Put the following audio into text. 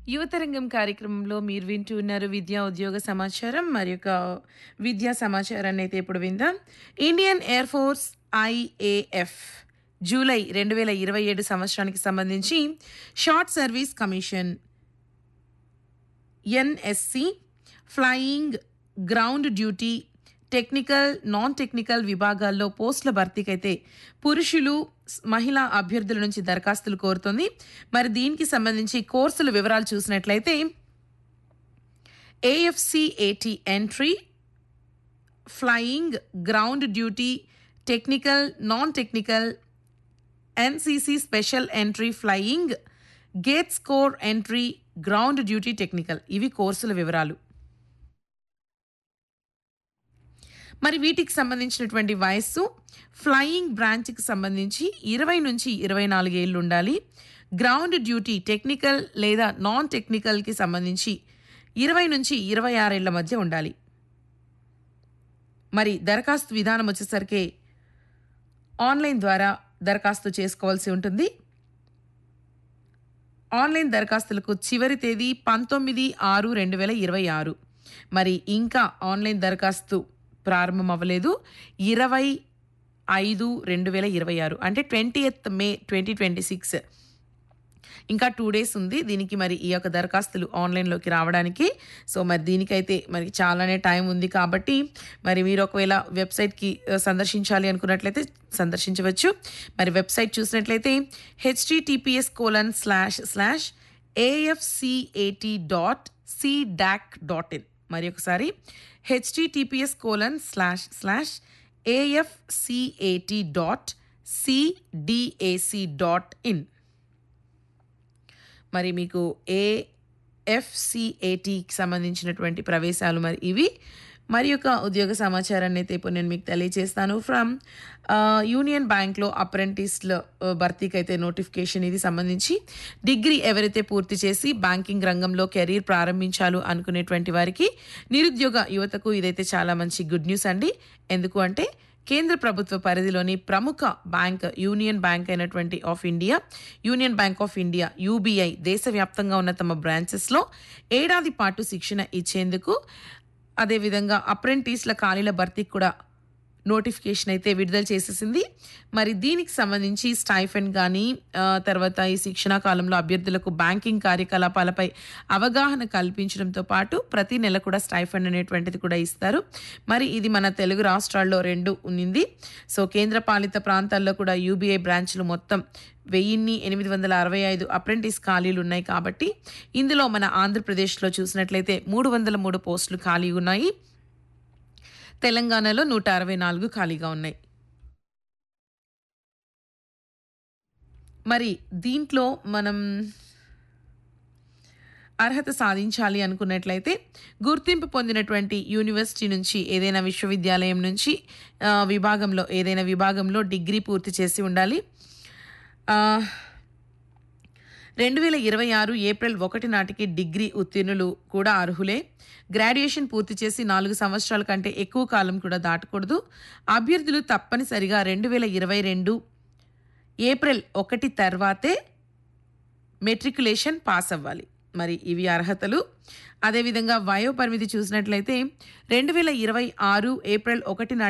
యువతరంగం కార్యక్రమంలో మీరు వింటూ ఉన్నారు విద్యా ఉద్యోగ సమాచారం మరి యొక్క విద్యా సమాచారాన్ని అయితే ఇప్పుడు విందాం. Indian air force IAF July 2027 సంవత్సరానికి సంబంధించి short service commission NSC flying ground duty technical non technical విభాగాల్లో పోస్టుల భర్తీకైతే పురుషులు మహిళా అభ్యర్థుల నుంచి దరఖాస్తులు కోరుతుంది. మరి దీనికి సంబంధించి కోర్సుల వివరాలు చూసినట్లయితే AFCAT entry flying ground duty technical non technical NCC special entry flying gate score entry ground duty technical ఇవి కోర్సుల వివరాలు. మరి వీటికి సంబంధించినటువంటి వయస్సు ఫ్లయింగ్ బ్రాంచ్కి సంబంధించి 20 నుంచి 24 ఏళ్ళు ఉండాలి. గ్రౌండ్ డ్యూటీ టెక్నికల్ లేదా నాన్ టెక్నికల్కి సంబంధించి 20 నుంచి 26 ఏళ్ల మధ్య ఉండాలి. మరి దరఖాస్తు విధానం వచ్చేసరికి ఆన్లైన్ ద్వారా దరఖాస్తు చేసుకోవాల్సి ఉంటుంది. ఆన్లైన్ దరఖాస్తులకు చివరి తేదీ 19/6/2026. మరి ఇంకా ఆన్లైన్ దరఖాస్తు ప్రారంభం అవ్వలేదు. 20/5/2026 అంటే 20th May 2026 ఇంకా 2 days ఉంది దీనికి. మరి ఈ యొక్క దరఖాస్తులు ఆన్లైన్లోకి రావడానికి సో మరి దీనికైతే మరి చాలానే టైం ఉంది కాబట్టి మరి మీరు ఒకవేళ వెబ్సైట్కి సందర్శించాలి అనుకున్నట్లయితే సందర్శించవచ్చు. మరి వెబ్సైట్ చూసినట్లయితే https://afcat.cdac.in మరి ఒకసారి https://afcat.cdac.in మరి మీకు ఏఎఫ్సిఏటికి సంబంధించినటువంటి ప్రవేశాలు మరి ఇవి. మరి యొక్క ఉద్యోగ సమాచారాన్ని అయితే ఇప్పుడు నేను మీకు తెలియజేస్తాను. ఫ్రమ్ యూనియన్ బ్యాంక్లో అప్రెంటిస్ల భర్తీకి అయితే నోటిఫికేషన్ ఇది సంబంధించి డిగ్రీ ఎవరైతే పూర్తి చేసి బ్యాంకింగ్ రంగంలో కెరీర్ ప్రారంభించాలి అనుకునేటువంటి వారికి నిరుద్యోగ యువతకు ఇదైతే చాలా మంచి గుడ్ న్యూస్ అండి. ఎందుకు అంటే కేంద్ర ప్రభుత్వ పరిధిలోని ప్రముఖ బ్యాంక్ యూనియన్ బ్యాంక్ అయినటువంటి union bank of India UBI దేశవ్యాప్తంగా ఉన్న తమ బ్రాంచెస్లో ఏడాది పాటు శిక్షణ ఇచ్చేందుకు అదేవిధంగా అప్రెంటిస్ల ఖాళీల భర్తీకి కూడా నోటిఫికేషన్ అయితే విడుదల చేసేసింది. మరి దీనికి సంబంధించి స్టైఫండ్ కానీ తర్వాత ఈ శిక్షణా కాలంలో అభ్యర్థులకు బ్యాంకింగ్ కార్యకలాపాలపై అవగాహన కల్పించడంతో పాటు ప్రతి నెల కూడా స్టైఫండ్ అనేటువంటిది కూడా ఇస్తారు. మరి ఇది మన తెలుగు రాష్ట్రాల్లో 2 ఉన్నింది. సో కేంద్రపాలిత ప్రాంతాల్లో కూడా యూబీఐ బ్రాంచ్లు మొత్తం 1865 అప్రెంటిస్ ఖాళీలు ఉన్నాయి కాబట్టి ఇందులో మన ఆంధ్రప్రదేశ్లో చూసినట్లయితే 303 పోస్టులు ఖాళీ ఉన్నాయి. తెలంగాణలో 164 ఖాళీగా ఉన్నాయి. మరి దీంట్లో మనం అర్హత సాధించాలి అనుకున్నట్లయితే గుర్తింపు పొందినటువంటి యూనివర్సిటీ నుంచి ఏదైనా విశ్వవిద్యాలయం నుంచి ఏదైనా విభాగంలో డిగ్రీ పూర్తి చేసి ఉండాలి. 2026 ఏప్రిల్ 1 నాటికి డిగ్రీ ఉత్తీర్ణులు కూడా అర్హులే. గ్రాడ్యుయేషన్ పూర్తి చేసి 4 సంవత్సరాల కంటే ఎక్కువ కాలం కూడా దాటకూడదు. అభ్యర్థులు తప్పనిసరిగా 2022 ఏప్రిల్ 1 తర్వాతే మెట్రికులేషన్ పాస్ అవ్వాలి. మరి ఇవి అర్హతలు. అదేవిధంగా వయో పరిమితి చూసినట్లయితే 2026 ఏప్రిల్ 1 నాటి